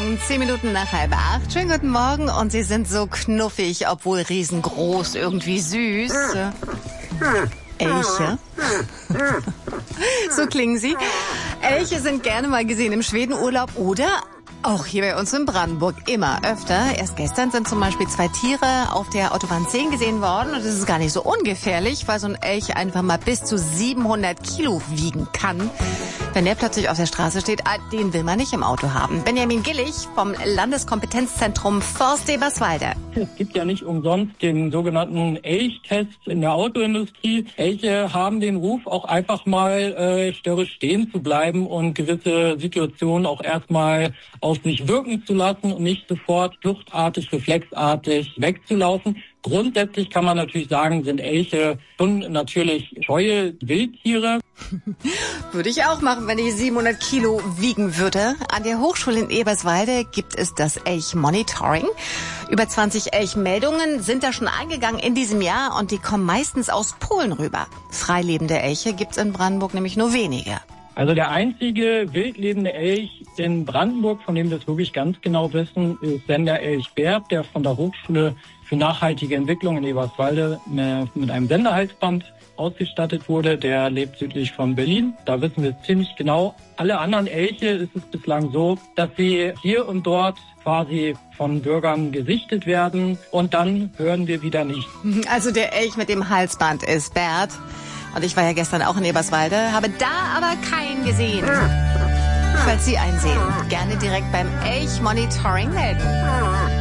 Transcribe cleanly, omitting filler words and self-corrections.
Morgen, 10 Minuten nach 7:30. Schönen guten Morgen und Sie sind so knuffig, obwohl riesengroß, irgendwie süß. Elche. So klingen sie. Elche sind gerne mal gesehen im Schwedenurlaub oder auch hier bei uns in Brandenburg immer öfter. Erst gestern sind zum Beispiel 2 Tiere auf der Autobahn 10 gesehen worden und das ist gar nicht so ungefährlich, weil so ein Elch einfach mal bis zu 700 Kilo wiegen kann. Wenn der plötzlich auf der Straße steht, den will man nicht im Auto haben. Benjamin Gillig vom Landeskompetenzzentrum Forst Eberswalde. Es gibt ja nicht umsonst den sogenannten Elchtest in der Autoindustrie. Elche haben den Ruf, auch einfach mal störrisch stehen zu bleiben und gewisse Situationen auch erstmal auf sich wirken zu lassen und nicht sofort fluchtartig, reflexartig wegzulaufen. Grundsätzlich kann man natürlich sagen, sind Elche schon natürlich scheue Wildtiere. Würde ich auch machen, wenn ich 700 Kilo wiegen würde. An der Hochschule in Eberswalde gibt es das Elch-Monitoring. Über 20 Elchmeldungen sind da schon eingegangen in diesem Jahr und die kommen meistens aus Polen rüber. Freilebende Elche gibt's in Brandenburg nämlich nur wenige. Also der einzige wildlebende Elch in Brandenburg, von dem wir es wirklich ganz genau wissen, ist Senderelch Berb, der von der Hochschule für nachhaltige Entwicklung in Eberswalde mit einem Senderhalsband ausgestattet wurde. Der lebt südlich von Berlin. Da wissen wir es ziemlich genau. Alle anderen Elche ist es bislang so, dass sie hier und dort quasi von Bürgern gesichtet werden und dann hören wir wieder nicht. Also der Elch mit dem Halsband ist Bert. Und ich war ja gestern auch in Eberswalde, habe da aber keinen gesehen. Falls Sie einen sehen, gerne direkt beim Elch-Monitoring melden.